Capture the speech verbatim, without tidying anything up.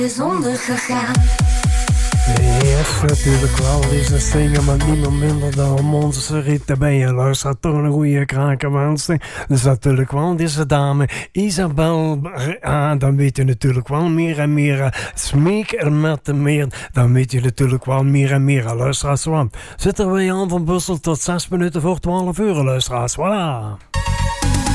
is ondergegaan. Yes, natuurlijk wel. Deze zingen met niemand minder dan Montserrat. Ben je luistert toch een goede krakenwensen. Dus natuurlijk wel deze dame Isabel. Ah, dan weet je natuurlijk wel meer en meer. Smeek er met de meer. Dan weet je natuurlijk wel meer en meer. Luisteraars, zitten we aan van Bussel tot zes minuten voor twaalf uur. Luisteraars, voilà.